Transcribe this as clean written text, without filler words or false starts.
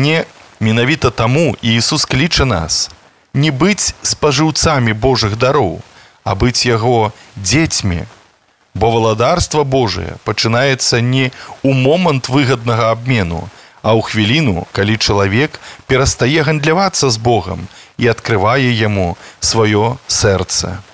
Менавіта таму Іісус кліча нас не быць спажыўцамі Божых дароў, а быць яго дзецьмі. Бо валадарства Божие пачынаецца не ў момант выгаднага абмену, а ў хвіліну, калі чалавек перастае гандлявацца з Богам і адкрывае яму сваё сэрца.